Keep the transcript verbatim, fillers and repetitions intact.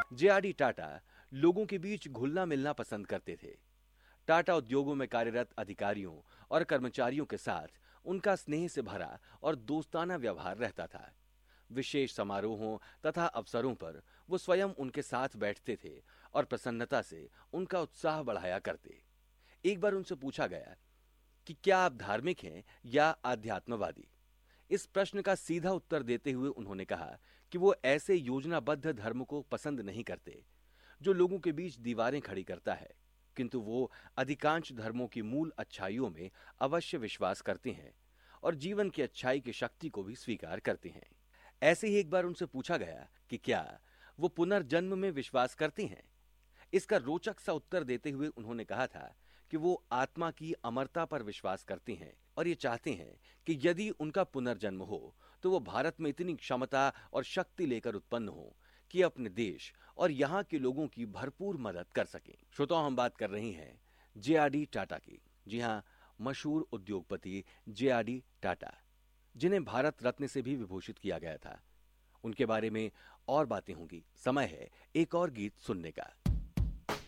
जे R D Tata लोगों के बीच घुलना मिलना पसंद करते थे। टाटा उद्योगों में कार्यरत अधिकारियों और कर्मचारियों के साथ उनका स्नेह से भरा और दोस्ताना व्यवहार रहता था। विशेष समारोहों तथा अवसरों पर वो स्वयं उनके साथ बैठते थे और प्रसन्नता से उनका उत्साह बढ़ाया करते। एक बार उनसे पूछा गया कि क्या आप धार्मिक हैं या आध्यात्मवादी। इस प्रश्न का सीधा उत्तर देते हुए उन्होंने कहा कि वो ऐसे योजनाबद्ध धर्म को पसंद नहीं करते जो लोगों के बीच दीवारें खड़ी करता है, किंतु वो अधिकांश धर्मों की मूल अच्छाइयों में अवश्य विश्वास करते हैं और जीवन की अच्छाई की शक्ति को भी स्वीकार करते हैं। ऐसे ही एक बार उनसे पूछा गया कि क्या वो पुनर्जन्म में विश्वास करती हैं। इसका रोचक सा उत्तर देते हुए उन्होंने कहा था कि वो आत्मा की अमरता पर विश्वास करती हैं और ये चाहते हैं कि यदि उनका पुनर्जन्म हो तो वो भारत में इतनी क्षमता और शक्ति लेकर उत्पन्न हो कि अपने देश और यहाँ के लोगों की भरपूर मदद कर सकें। श्रोताओ, हम बात कर रहे हैं जे आर डी टाटा की। जी हाँ, मशहूर उद्योगपति जे आर डी टाटा, जिन्हें भारत रत्न से भी विभूषित किया गया था। उनके बारे में और बातें होंगी। समय है एक और गीत सुनने का।